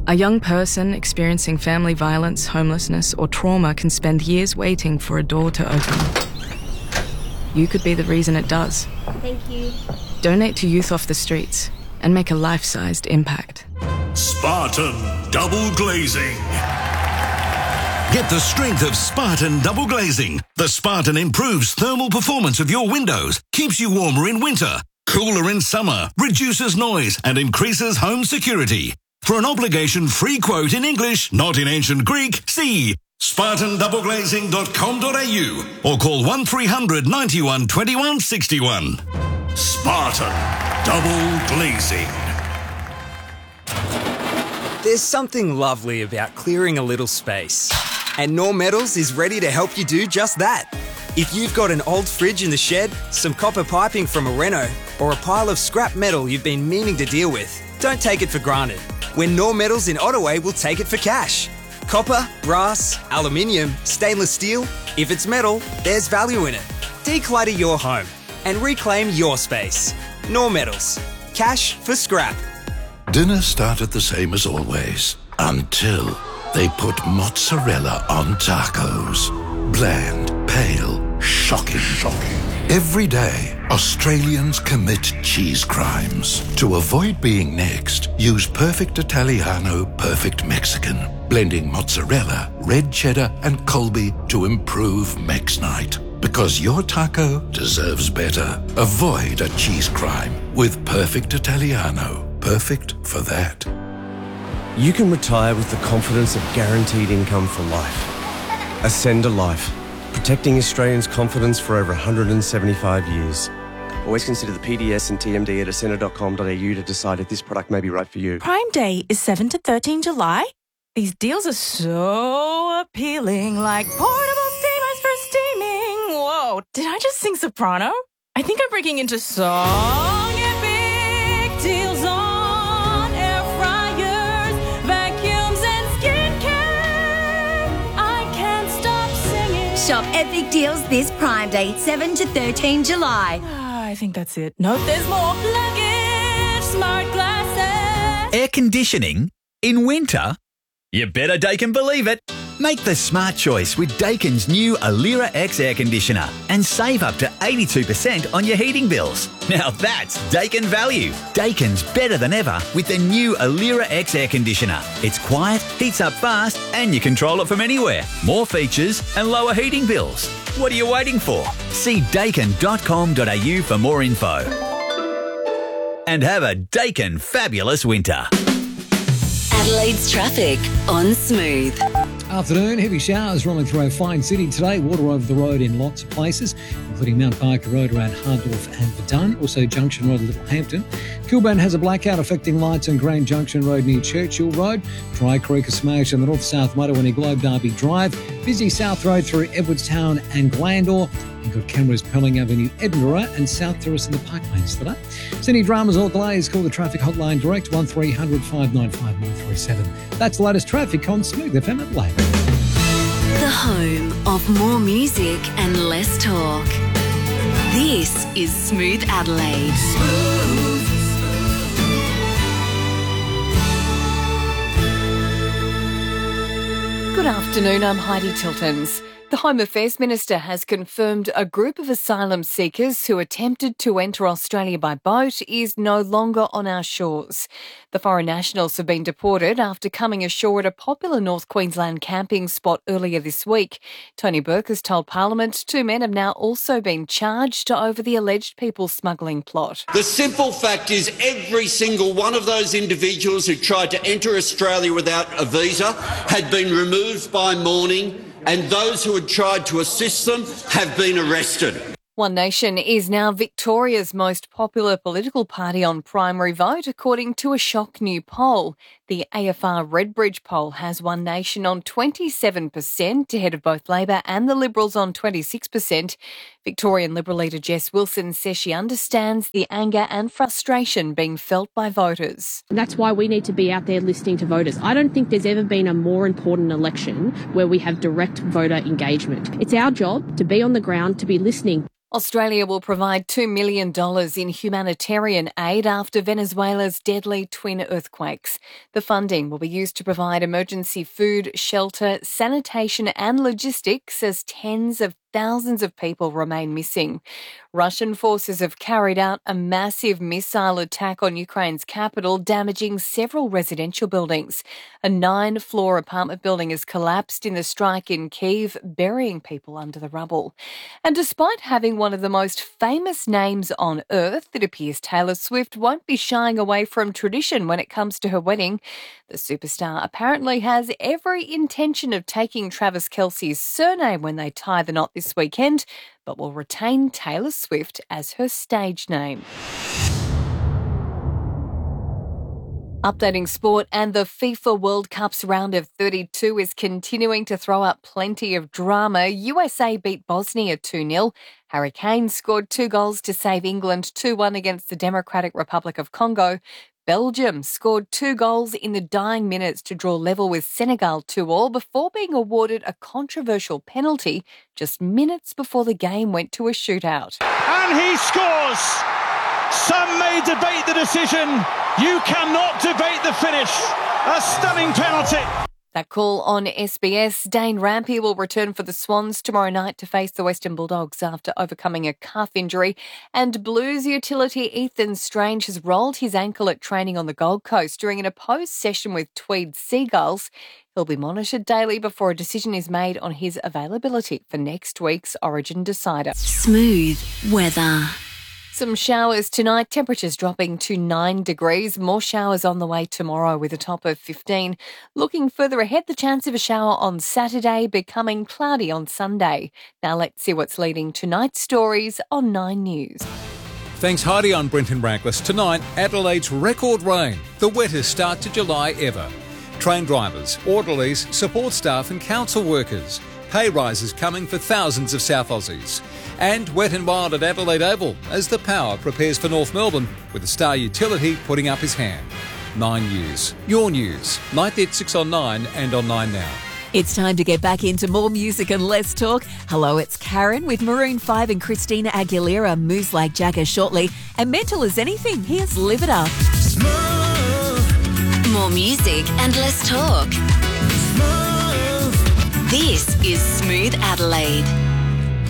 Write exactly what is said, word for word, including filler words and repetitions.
A young person experiencing family violence, homelessness, or trauma can spend years waiting for a door to open. You could be the reason it does. Thank you. Donate to Youth Off the Streets and make a life-sized impact. Spartan Double Glazing. Get the strength of Spartan Double Glazing. The Spartan improves thermal performance of your windows, keeps you warmer in winter, cooler in summer, reduces noise and increases home security. For an obligation-free quote in English, not in ancient Greek, see spartan double glazing dot com dot a u or call one three hundred ninety-one twenty-one sixty-one. Spartan Double Glazing. There's something lovely about clearing a little space. And Knorr Metals is ready to help you do just that. If you've got an old fridge in the shed, some copper piping from a reno, or a pile of scrap metal you've been meaning to deal with, don't take it for granted. When Knorr Metals in Ottaway will take it for cash. Copper, brass, aluminium, stainless steel. If it's metal, there's value in it. Declutter your home and reclaim your space. Knorr Metals. Cash for scrap. Dinner started the same as always, until they put mozzarella on tacos. Bland, pale, shocking. Shocking. Every day, Australians commit cheese crimes. To avoid being next, use Perfect Italiano, Perfect Mexican, blending mozzarella, red cheddar, and Colby to improve Mex Night. Because your taco deserves better. Avoid a cheese crime with Perfect Italiano. Perfect for that. You can retire with the confidence of guaranteed income for life. Ascend a Life, protecting Australians' confidence for over one hundred seventy-five years. Always consider the P D S and T M D at ascender dot com dot a u to decide if this product may be right for you. Prime Day is seven to thirteen July. These deals are so appealing, like portable steamers for steaming. Whoa, did I just sing soprano? I think I'm breaking into song. Epic deals on air fryers, vacuums and skincare. I can't stop singing. Shop epic deals this Prime Day, seven to thirteen July. I think that's it. No, there's more. Luggage, smart glasses. Air conditioning in winter? You better Daikin believe it. Make the smart choice with Daikin's new Alira X air conditioner and save up to eighty-two percent on your heating bills. Now that's Daikin value. Daikin's better than ever with the new Alira X air conditioner. It's quiet, heats up fast, and you control it from anywhere. More features and lower heating bills. What are you waiting for? See daikin dot com dot a u for more info. And have a Daikin fabulous winter. Adelaide's traffic on Smooth. Afternoon, heavy showers rolling through our fine city today. Water over the road in lots of places, including Mount Barker Road around Hardorf and Verdun, also Junction Road, Littlehampton. Kilburn has a blackout affecting lights on Grand Junction Road near Churchill Road. Dry Creek is smashed on the north-south motorway near Globe Derby Drive. Busy South Road through Edwardstown and Glandore. You've got cameras Pelling Avenue, Edinburgh and South Terrace in the Park Lanes today. So any dramas or delays, call the traffic hotline direct one three hundred five nine five nine three seven. That's the latest traffic on Smooth F M Adelaide. The home of more music and less talk. This is Smooth Adelaide. Smooth. Good afternoon, I'm Heidi Tiltons. The Home Affairs Minister has confirmed a group of asylum seekers who attempted to enter Australia by boat is no longer on our shores. The foreign nationals have been deported after coming ashore at a popular North Queensland camping spot earlier this week. Tony Burke has told Parliament two men have now also been charged over the alleged people smuggling plot. The simple fact is every single one of those individuals who tried to enter Australia without a visa had been removed by morning, and those who had tried to assist them have been arrested. One Nation is now Victoria's most popular political party on primary vote, according to a shock new poll. The A F R Redbridge poll has One Nation on twenty-seven percent, ahead of both Labor and the Liberals on twenty-six percent. Victorian Liberal leader Jess Wilson says she understands the anger and frustration being felt by voters. That's why we need to be out there listening to voters. I don't think there's ever been a more important election where we have direct voter engagement. It's our job to be on the ground, to be listening. Australia will provide two million dollars in humanitarian aid after Venezuela's deadly twin earthquakes. The The funding will be used to provide emergency food, shelter, sanitation and logistics as tens of thousands of people remain missing. Russian forces have carried out a massive missile attack on Ukraine's capital, damaging several residential buildings. A nine-floor apartment building has collapsed in the strike in Kyiv, burying people under the rubble. And despite having one of the most famous names on earth, it appears Taylor Swift won't be shying away from tradition when it comes to her wedding. The superstar apparently has every intention of taking Travis Kelce's surname when they tie the knot this weekend, but will retain Taylor Swift as her stage name. Updating sport, and the FIFA World Cup's round of thirty-two is continuing to throw up plenty of drama. U S A beat Bosnia two nil. Harry Kane scored two goals to save England two one against the Democratic Republic of Congo. Belgium scored two goals in the dying minutes to draw level with Senegal two all before being awarded a controversial penalty just minutes before the game went to a shootout. And he scores! Some may debate the decision. You cannot debate the finish. A stunning penalty. That call on S B S. Dane Rampe will return for the Swans tomorrow night to face the Western Bulldogs after overcoming a calf injury. And Blues utility Ethan Strange has rolled his ankle at training on the Gold Coast during an opposed session with Tweed Seagulls. He'll be monitored daily before a decision is made on his availability for next week's Origin Decider. Smooth weather. Some showers tonight, temperatures dropping to nine degrees. More showers on the way tomorrow with a top of fifteen. Looking further ahead, the chance of a shower on Saturday, becoming cloudy on Sunday. Now let's see what's leading tonight's stories on Nine News. Thanks Heidi on Brenton Rankless. Tonight, Adelaide's record rain, the wettest start to July ever. Train drivers, orderlies, support staff and council workers. Pay rises coming for thousands of South Aussies. And wet and wild at Adelaide Oval as the power prepares for North Melbourne with the Star Utility putting up his hand. Nine News. Your news. Night at six on Nine and on Nine Now. It's time to get back into more music and less talk. Hello, it's Karen with Maroon five and Christina Aguilera. Moves Like Jagger shortly. And Mental as Anything. Here's Live It Up. More music and less talk. This is Smooth Adelaide.